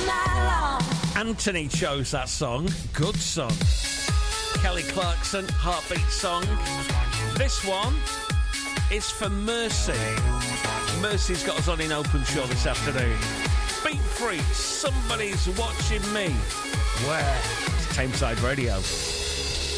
Anthony chose that song. Good song. Kelly Clarkson, Heartbeat song. This one is for Mercy. Mercy's got us on in Openshaw this afternoon. Beat Free, somebody's watching me. Where? It's Tameside Radio.